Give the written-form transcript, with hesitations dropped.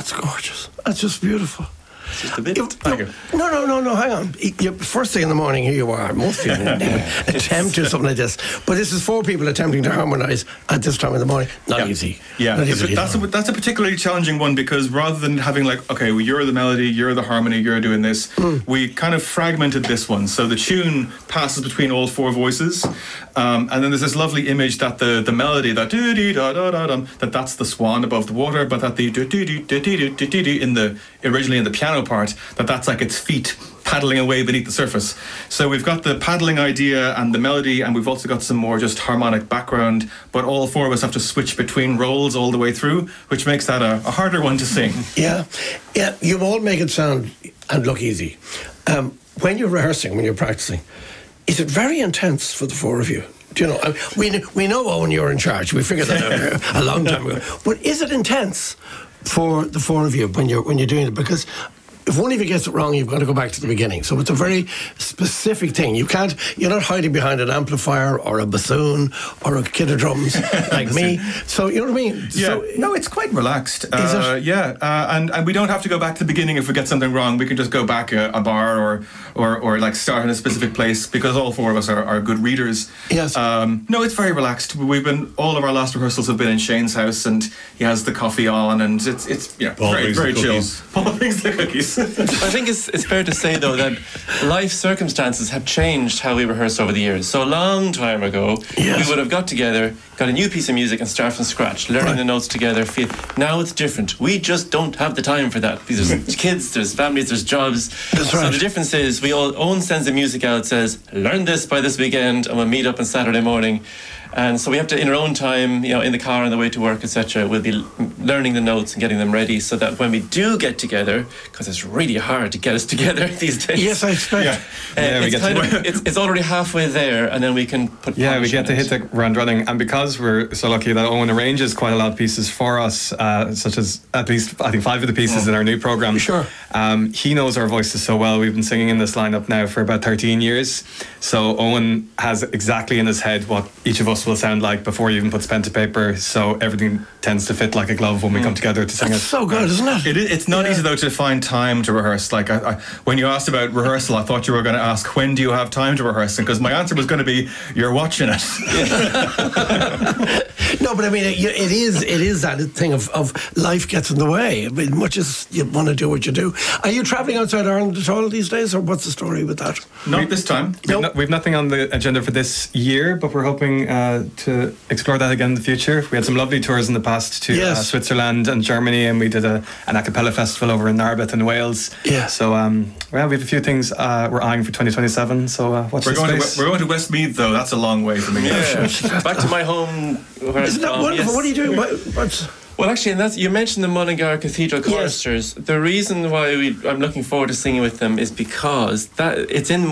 That's gorgeous. That's just beautiful. Just a bit. No, hang on. First thing in the morning, here you are. Most people attempt to something like this. But this is 4 people attempting to harmonise at this time in the morning. Not easy. Yeah, Not easy. that's a particularly challenging one, because rather than having like, okay, well, you're the melody, you're the harmony, you're doing this, we kind of fragmented this one. So the tune passes between all 4 voices. And then there's this lovely image that the melody, that do-dee-da-da-da-dum, that's the swan above the water, but that the do-dee-dee-dee-dee-dee originally in the piano part, that's like its feet paddling away beneath the surface. So we've got the paddling idea and the melody, and we've also got some more just harmonic background, but all 4 of us have to switch between roles all the way through, which makes that a harder one to sing. Yeah, you all make it sound and look easy. When you're rehearsing, when you're practicing, is it very intense for the 4 of you? Do you know, we know, Owen, you're in charge. We figured that out a long time ago. But is it intense for the 4 of you when you're doing it? Because if one of you gets it wrong, you've got to go back to the beginning. So it's a very specific thing. You're not hiding behind an amplifier or a bassoon or a kit of drums like me. So you know what I mean? Yeah. So, no, it's quite relaxed. Is it? Yeah. And we don't have to go back to the beginning if we get something wrong. We can just go back a bar or like start in a specific place, because all 4 of us are good readers. Yes. No, it's very relaxed. All of our last rehearsals have been in Shane's house, and he has the coffee on, and it's very chill. Paul brings the cookies. I think it's fair to say, though, that life circumstances have changed how we rehearse over the years. So a long time ago, we would have got together, got a new piece of music and start from scratch, learning the notes together. Now it's different. We just don't have the time for that. Because there's kids, there's families, there's jobs. That's right. So the difference is Owen sends the music out, says, learn this by this weekend, and we'll meet up on Saturday morning. And so we have to, in our own time, in the car on the way to work, etc., we'll be learning the notes and getting them ready, so that when we do get together, because it's really hard to get us together these days. Yes, I expect. It's already halfway there, and then we can put. Yeah, we get to hit the ground running, and because we're so lucky that Owen arranges quite a lot of pieces for us, such as at least I think 5 of the pieces in our new program. Sure. He knows our voices so well. We've been singing in this lineup now for about 13 years, so Owen has exactly in his head what each of us will sound like before he even puts pen to paper, so everything tends to fit like a glove when we come together to sing That's it. so good, isn't it? It's not easy, though, to find time to rehearse. Like, when you asked about rehearsal, I thought you were going to ask, when do you have time to rehearse? Because my answer was going to be, you're watching it. No, but I mean, it is that thing of life gets in the way. I mean, much as you want to do what you do. Are you travelling outside Ireland at all these days, or what's the story with that? Not this time. We've nothing on the agenda for this year, but we're hoping to explore that again in the future. We had some lovely tours in the past to Switzerland and Germany, and we did an a cappella festival over in Narberth in Wales. Yeah. So we have a few things we're eyeing for 2027. So watch this space. We're going to Westmeath, though. That's a long way from me. Yeah. Back to my home. Isn't that wonderful? Yes. What are you doing? Well, actually, you mentioned the Mullingar Cathedral Choristers. The reason why I'm looking forward to singing with them is because it's in